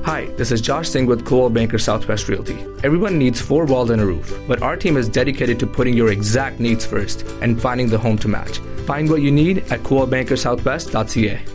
Hi, this is Josh Singh with Coldwell Banker Southwest Realty. Everyone needs 4 walls and a roof, but our team is dedicated to putting your exact needs first and finding the home to match. Find what you need at coldwellbankersouthwest.ca.